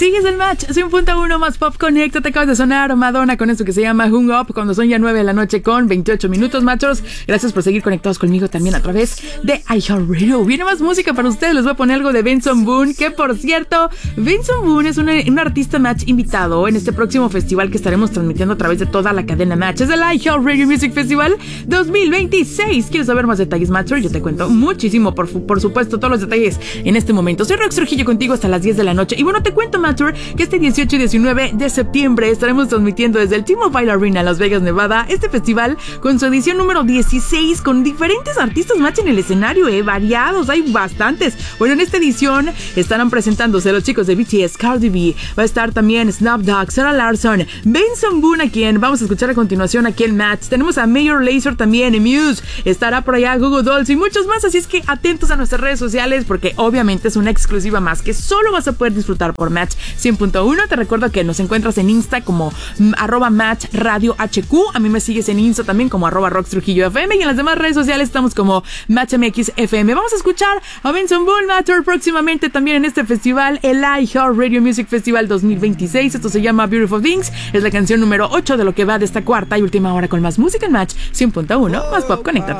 Sigues el Match 100.1 más Pop Connect. Te acabas de sonar Madonna con esto que se llama Hung Up cuando son ya 9 de la noche con 28 minutos, machos. Gracias por seguir conectados conmigo también a través de iHeartRadio. Viene más música para ustedes. Les voy a poner algo de Benson Boone, que por cierto, Benson Boone es un artista Match invitado en este próximo festival que estaremos transmitiendo a través de toda la cadena Match. Es el iHeartRadio Music Festival 2026. ¿Quieres saber más detalles, Matcher? Yo te cuento muchísimo, por supuesto, todos los detalles en este momento. Soy Rox Trujillo contigo hasta las 10 de la noche. Y bueno, te cuento, Matcher, que este 18 y 19 de septiembre estaremos transmitiendo desde el T-Mobile Arena en Las Vegas, Nevada, este festival con su edición número 16, con diferentes artistas Match en el escenario, variados, hay bastantes. Bueno, en esta edición estarán presentándose los chicos de BTS, Cardi B, va a estar también Snoop Dogg, Sarah Larson, Benson Boone, a quien vamos a escuchar a continuación aquí en Match. Tenemos a Major Lazer también, Muse, estará por allá Google Dolls y muchos más, así es que atentos a nuestras redes sociales porque obviamente es una exclusiva más que solo vas a poder disfrutar por Match 100.1. Te recuerdo que nos encuentras en Insta como @Match Radio HQ. A mí me sigues en Insta también como @RoxTrujilloFM y en las demás redes sociales estamos como MatchMXFM. Vamos a escuchar a Benson Boone, Matcher, próximamente también en este festival, el iHeartRadio Music Festival 2026. Esto se llama Beautiful Things. Es la canción número 8 de lo que va de esta cuarta y última hora con más música en Match 100.1 más Pop. Conéctate.